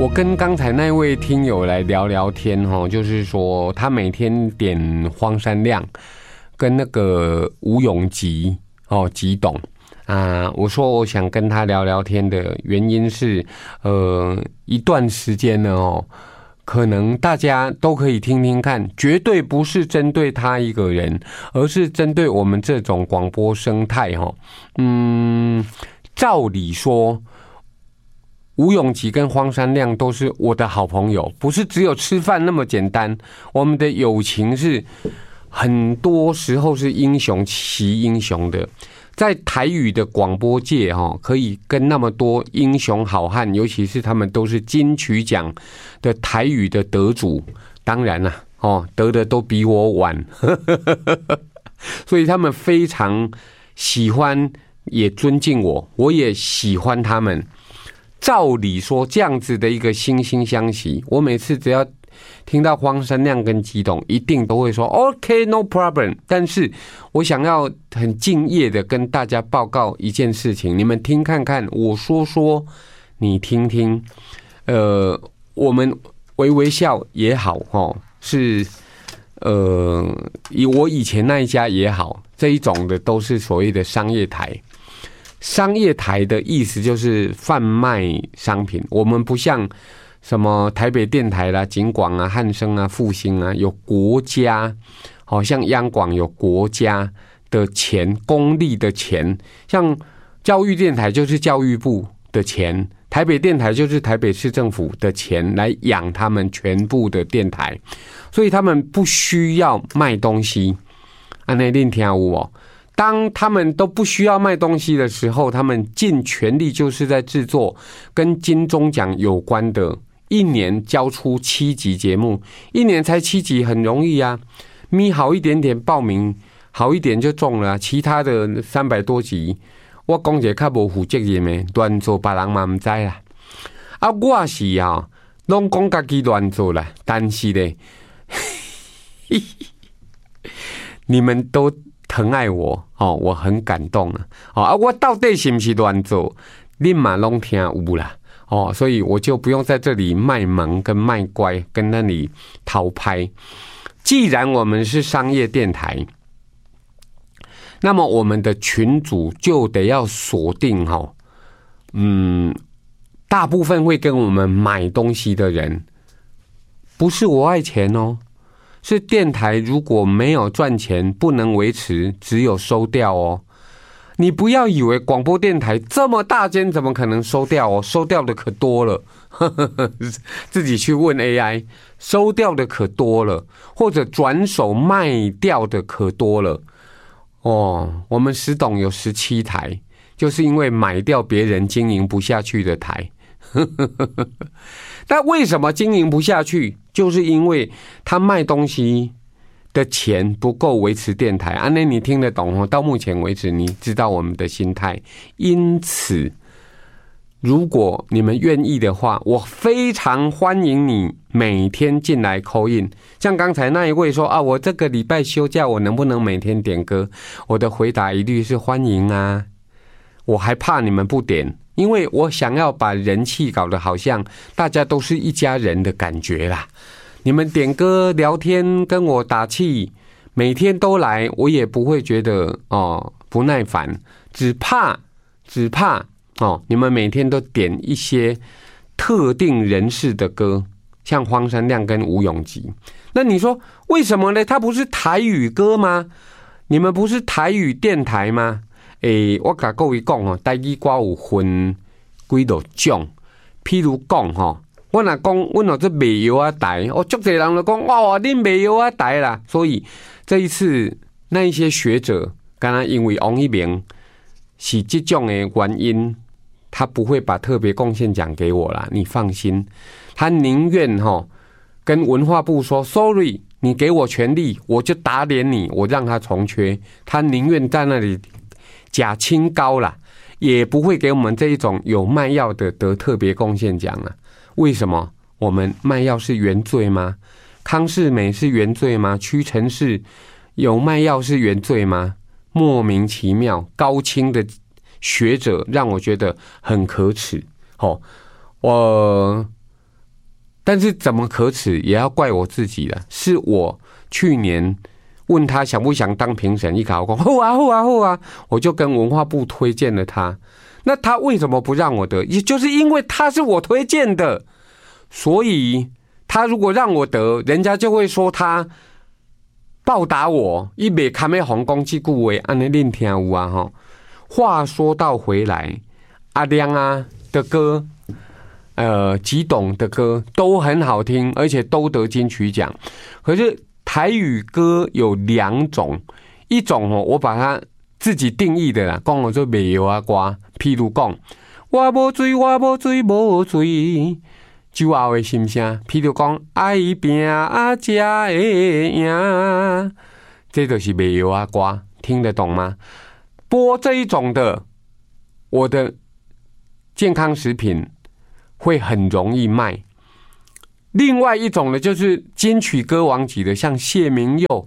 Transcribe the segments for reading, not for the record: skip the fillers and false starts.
我跟刚才那位听友来聊聊天哈，就是说他每天点荒山亮跟那个吴永吉哦，吉董啊，我说我想跟他聊聊天的原因是，一段时间呢哦，可能大家都可以听听看，绝对不是针对他一个人，而是针对我们这种广播生态哈。照理说，吴永吉跟荒山亮都是我的好朋友，不是只有吃饭那么简单。我们的友情是很多时候是英雄惜英雄的，在台语的广播界可以跟那么多英雄好汉，尤其是他们都是金曲奖的台语的得主，当然啦，得的都比我晚，所以他们非常喜欢也尊敬我，我也喜欢他们。照理说这样子的一个惺惺相惜，我每次只要听到荒山亮跟吉董，一定都会说 OK no problem。但是我想要很敬业的跟大家报告一件事情，你们听看看，我说说，你听听。我们微微笑也好是我以前那一家也好，这一种的都是所谓的商业台。商业台的意思就是贩卖商品，我们不像什么台北电台啦、警广啊、汉声啊、复兴啊，有国家，好像央广有国家的钱、公立的钱，像教育电台就是教育部的钱，台北电台就是台北市政府的钱来养他们全部的电台，所以他们不需要卖东西。这样你听有哦？当他们都不需要卖东西的时候，他们尽全力就是在制作跟金钟奖有关的，一年交出7集节目，一年才7集，很容易啊。咪好一点点报名，好一点就中了啊，其他的300多集，我讲一个较无负责任的，乱做别人嘛唔知啦。我是啊，拢讲家己乱做啦，但是咧，你们都疼爱我我很感动我到底是不是乱做，你嘛拢听有啦所以我就不用在这里卖萌跟卖乖，跟那里讨拍。既然我们是商业电台，那么我们的群组就得要锁定大部分会跟我们买东西的人，不是我爱钱是电台如果没有赚钱不能维持，只有收掉你不要以为广播电台这么大间怎么可能收掉收掉的可多了自己去问 AI， 收掉的可多了，或者转手卖掉的可多了我们石董有17台，就是因为买掉别人经营不下去的台但为什么经营不下去？就是因为他卖东西的钱不够维持电台。那你听得懂到目前为止你知道我们的心态。因此如果你们愿意的话，我非常欢迎你每天进来 call in。 像刚才那一位说我这个礼拜休假，我能不能每天点歌？我的回答一律是欢迎啊，我还怕你们不点，因为我想要把人气搞得好像大家都是一家人的感觉啦。你们点歌聊天跟我打气，每天都来，我也不会觉得不耐烦，只怕你们每天都点一些特定人士的歌，像荒山亮跟吴永吉。那你说为什么呢？他不是台语歌吗？你们不是台语电台吗？我跟各位讲台语歌有分几多种，譬如讲我若讲我若这卖药啊台，足多人就讲哇，你卖药啊台啦。所以这一次那一些学者，刚刚因为王一鸣是这种的原因，他不会把特别贡献奖给我啦，你放心。他宁愿跟文化部说 sorry， 你给我权利，我就打脸你，我让他重缺。他宁愿在那里假清高啦，也不会给我们这一种有卖药的得特别贡献奖啊。为什么？我们卖药是原罪吗？康世美是原罪吗？屈臣氏有卖药是原罪吗？莫名其妙，高清的学者让我觉得很可耻。我但是怎么可耻也要怪我自己了，是我去年问他想不想当评审，一考说好啊好啊好啊，我就跟文化部推荐了他。那他为什么不让我得？也就是因为他是我推荐的，所以他如果让我得，人家就会说他报答我，伊袂堪要红讲这句话，安尼恁听有啊吼。话说到回来，阿亮啊的歌，吉董的歌都很好听，而且都得金曲奖。可是台语歌有2种，一种我把它自己定义的啦，讲我做卖药啊歌，譬如讲我无醉，我无醉，无醉。酒后的心声，譬如讲爱拼啊才会赢，这就是卖药啊歌，听得懂吗？播这一种的，我的健康食品会很容易卖。另外一种呢，就是金曲歌王级的，像谢明佑、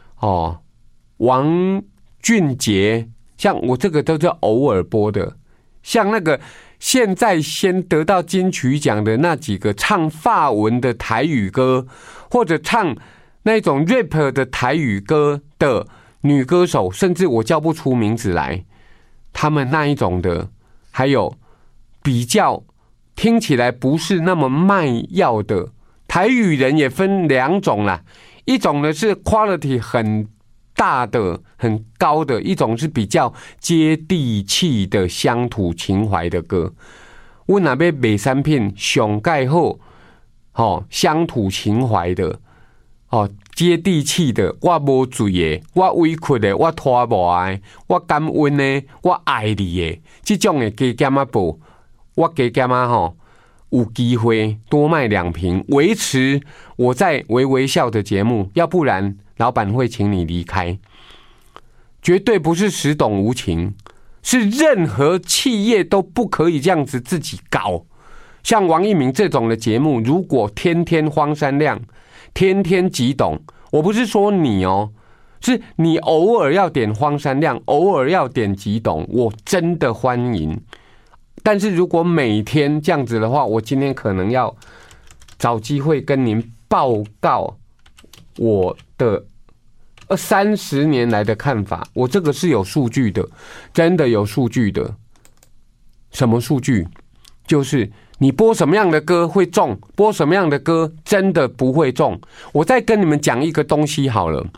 王俊杰，像我这个都是偶尔播的。像那个现在先得到金曲奖的那几个唱法文的台语歌，或者唱那种 rap 的台语歌的女歌手，甚至我叫不出名字来，他们那一种的，还有比较听起来不是那么卖药的台语人也分2种啦，一种呢是 quality 很大的很高的，一种是比较接地气的乡土情怀的歌。我若要卖产品上盖好乡土情怀的接地气的，我无罪的，我委屈的，我拖磨的，我感恩的，我爱你的，这种的加减啊报，我加减啊有机会多卖2瓶，维持我在微微笑的节目，要不然老板会请你离开。绝对不是死董无情，是任何企业都不可以这样子自己搞。像王一鸣这种的节目，如果天天荒山亮，天天吉董，我不是说你是你偶尔要点荒山亮，偶尔要点吉董，我真的欢迎。但是如果每天这样子的话，我今天可能要找机会跟您报告我的30年来的看法。我这个是有数据的，真的有数据的。什么数据？就是你播什么样的歌会中，播什么样的歌真的不会中。我再跟你们讲一个东西好了，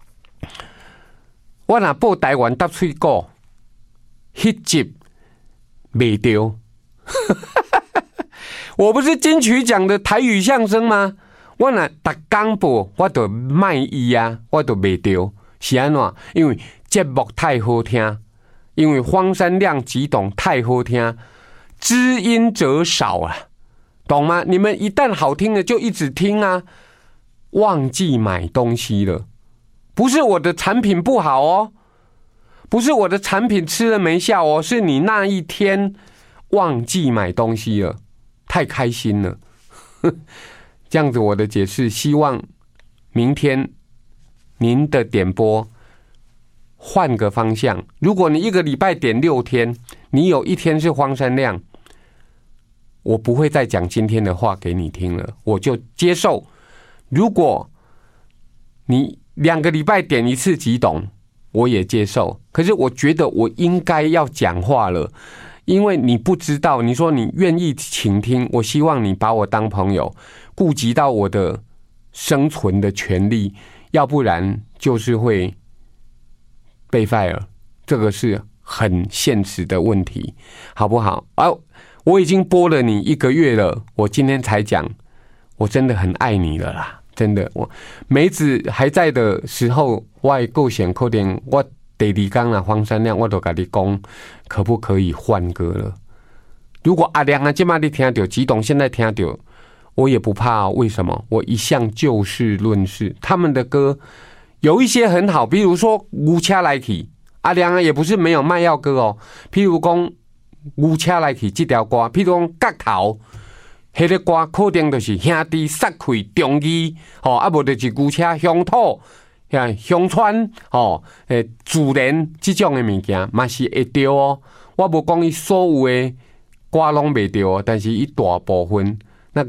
我若播台湾搭水果，hit 集没丢。我不是金曲奖的台语相声吗？我若逐天播，我就卖伊啊，我就没丢。是安怎？因为节目太好听，因为荒山亮吉董太好听，知音者少啊，懂吗？你们一旦好听了就一直听啊，忘记买东西了。不是我的产品不好哦，不是我的产品吃了没效哦，是你那一天忘记买东西了，太开心了。这样子我的解释，希望明天您的点播换个方向。如果你1个礼拜点6天，你有1天是荒山亮，我不会再讲今天的话给你听了，我就接受。如果你2个礼拜点1次吉董，我也接受。可是我觉得我应该要讲话了，因为你不知道，你说你愿意倾听，我希望你把我当朋友，顾及到我的生存的权利，要不然就是会被 fire， 这个是很现实的问题，好不好？我已经播了你1个月了，我今天才讲，我真的很爱你了啦，真的。我梅子还在的时候，我的构想可能我第2天啦，荒山亮我就跟你讲，可不可以换歌了？如果阿亮啊，今晚你听到，吉董现在听到，我也不怕。为什么？我一向就事论事，他们的歌有一些很好，比如说《牛车来去》，阿亮啊也不是没有卖药歌哦。譬如讲《牛车来去》这条歌，譬如讲《角头》，迄个歌可能就是兄弟杀开中义，啊无就是牛车乡土。乡村自然这种的物件嘛是会对哦。我无讲伊所有的歌拢袂对哦，但是伊大部分那个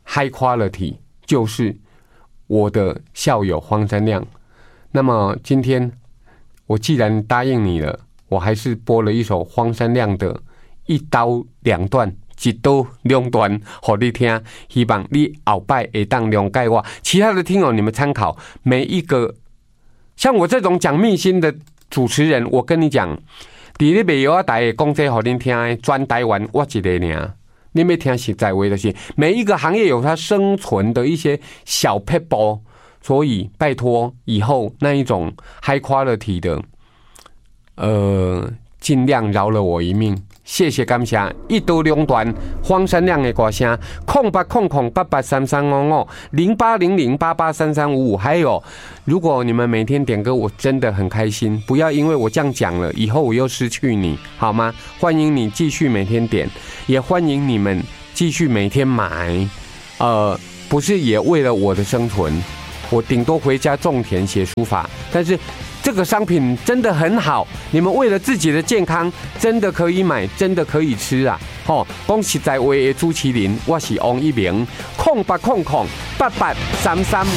high quality， 就是我的校友黄山亮。那么今天我既然答应你了，我还是播了一首黄山亮的一刀两断，一刀两断给你听，希望你后摆会当谅解我。其他的听友你们参考，每一个像我这种讲秘辛的主持人，我跟你讲，伫咧卖药台讲这给你听的，全台湾我一个尔。你要听实在话的是，每一个行业有它生存的一些小撇步，所以拜托以后那一种 high quality 的，尽量饶了我一命。谢谢感谢，一刀两断，黄山亮的歌声，08008833550800883355。还有，如果你们每天点歌，我真的很开心。不要因为我这样讲了，以后我又失去你，好吗？欢迎你继续每天点，也欢迎你们继续每天买。不是也为了我的生存，我顶多回家种田写书法，但是这个商品真的很好，你们为了自己的健康，真的可以买，真的可以吃啊！讲实在话的朱麒麟，我是王一鸣，0800883355。